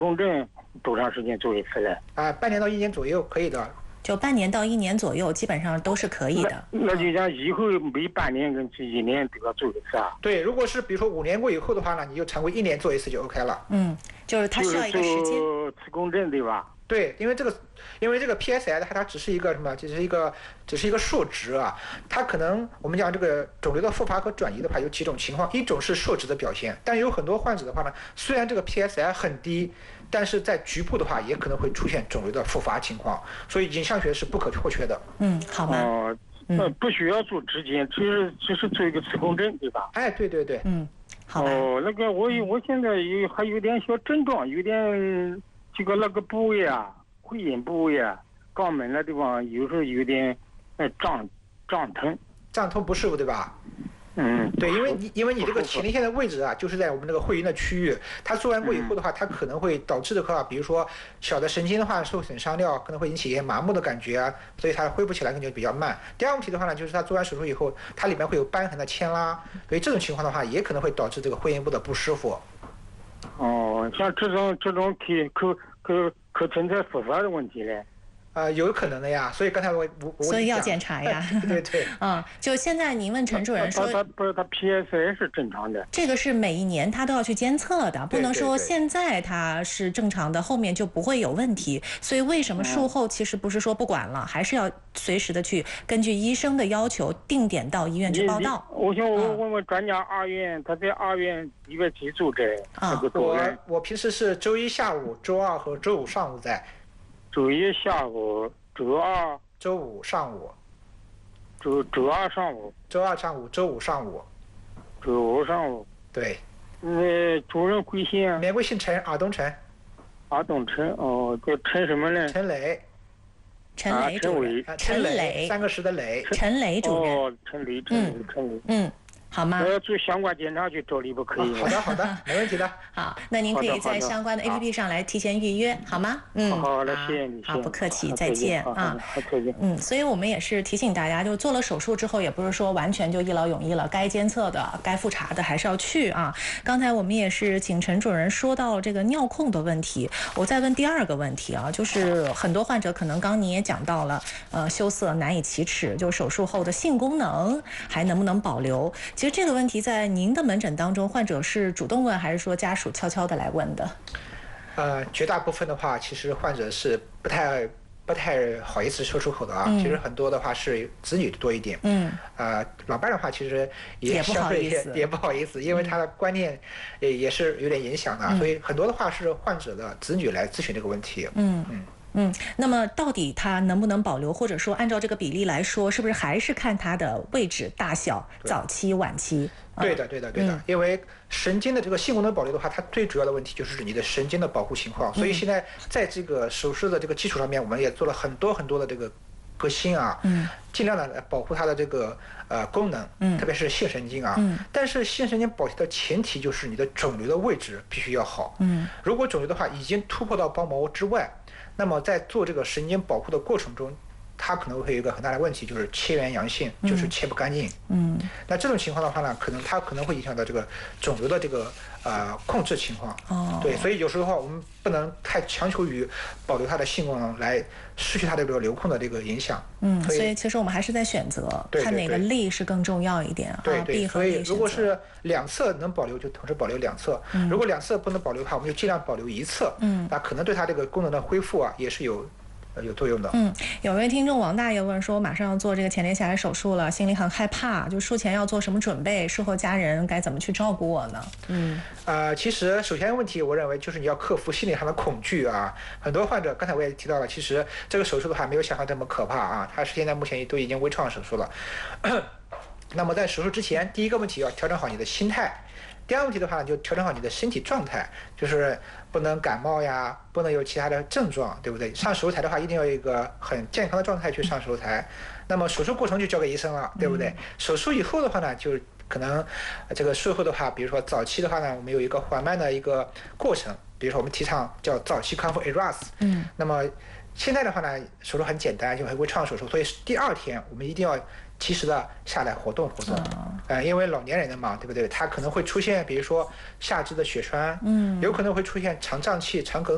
公证多长时间做一次嘞？ 半年到1年左右可以的。 就半年到1年左右，基本上都是可以的。 那就讲以后每半年跟1年都要做一次啊？ 对，如果是比如说5年过以后的话呢，你就常规1年做一次就 OK 了。 就是它需要一个时间。 磁共振对吧？ 对，因为这个 PSA 它只是一个什么？只是一个数值啊。它可能我们讲这个肿瘤的复发和转移的话有几种情况，一种是数值的表现，但有很多患者的话呢，虽然这个 PSA 很低，但是在局部的话也可能会出现肿瘤的复发情况，所以影像学是不可或缺的。 好吗？ 不需要做指检，只是做一个磁共振对吧？ 哎，对。 好吧。 那个我现在还有点小症状，有点这个那个部位啊，会阴部位啊，肛门那地方有时候有点胀疼。 胀痛不适对吧？对，因为你这个前列腺的位置啊，就是在我们这个会阴的区域，它做完过以后的话，它可能会导致的话，比如说小的神经的话受损伤掉，可能会引起一些麻木的感觉啊，所以它恢复起来可能就比较慢。第二个问题的话呢，就是它做完手术以后，它里面会有瘢痕的牵拉，所以这种情况的话，也可能会导致这个会阴部的不舒服。 像这种可存在复发的问题嘞？ 有可能的呀，所以刚才我所以要检查呀。 对。 就现在您问陈主任说， 他 PSA 是正常的， 这个是每一年他都要去监测的，不能说现在他是正常的，后面就不会有问题。所以为什么术后其实不是说不管了，还是要随时的去根据医生的要求定点到医院去报到。 我想问问专家，2院他在2院1月几组这我平时是周1下午、周2和周5上午在。 周1下午，周2、 周5上午， 周2上午， 周2上午，周5上午， 周5上午。 对。 主任贵姓啊？ 免贵姓陈，尔东陈。 尔东陈，叫陈什么呢？ 陈磊。 陈磊主任。 陈磊，3个10的磊。 陈磊主任。 陈磊。 好吗？ 我要做相关检查去找你不可以吗？ 好的，没问题的。 好，那您可以在相关的 APP 上来提前预约，好吗？ 好的，谢谢你。 好，不客气，再见啊。 再见。 所以我们也是提醒大家，就做了手术之后，也不是说完全就一劳永逸了，该监测的、该复查的还是要去啊。刚才我们也是请陈主任说到这个尿控的问题，我再问第2个问题啊，就是很多患者可能刚你也讲到了，羞涩难以启齿，就手术后的性功能还能不能保留？其实这个问题在您的门诊当中，患者是主动问还是说家属悄悄的来问的？ 绝大部分的话，其实患者是不太好意思说出口的啊。其实很多的话是子女多一点。老伴的话其实也相对也不好意思，因为他的观念也是有点影响的，所以很多的话是患者的子女来咨询这个问题。 那么到底它能不能保留，或者说按照这个比例来说，是不是还是看它的位置大小，早期晚期？ 对的，因为神经的这个性功能保留的话，它最主要的问题就是你的神经的保护情况。所以现在在这个手术的这个基础上面，我们也做了很多的这个革新啊，尽量的来保护它的这个功能，特别是性神经啊。但是性神经保持的前提就是你的肿瘤的位置必须要好。如果肿瘤的话已经突破到包膜之外，那么在做这个神经保护的过程中，它可能会有一个很大的问题，就是切缘阳性，就是切不干净。那这种情况的话呢，它可能会影响到这个肿瘤的这个控制情况。对，所以有时候我们不能太强求于保留它的性功能，来失去它这个流控的这个影响。 所以其实我们还是在选择，看哪个力是更重要一点。 对，所以如果是2侧能保留，就同时保留2侧；如果2侧不能保留的话，我们就尽量保留1侧。那可能对它这个功能的恢复啊，也是有作用的。 有位听众王大爷问说，马上要做这个前列腺癌手术了，心里很害怕，就术前要做什么准备？术后家人该怎么去照顾我呢？ 其实首先问题，我认为就是你要克服心理上的恐惧啊。很多患者，刚才我也提到了，其实这个手术的话没有想象这么可怕啊，它是现在目前都已经微创手术了。那么在手术之前，第一个问题要调整好你的心态。第二个问题的话呢，就调整好你的身体状态，就是不能感冒呀，不能有其他的症状，对不对？上手术台的话，一定要有一个很健康的状态去上手术台。那么手术过程就交给医生了，对不对？手术以后的话呢，就可能这个术后的话，比如说早期的话呢，我们有一个缓慢的一个过程，比如说我们提倡叫早期康复 ERAS。那么现在的话呢，手术很简单，就微创手术，所以第2天我们一定要及时的下来活动。因为老年人的嘛，对不对？他可能会出现，比如说下肢的血栓，有可能会出现肠胀气、肠梗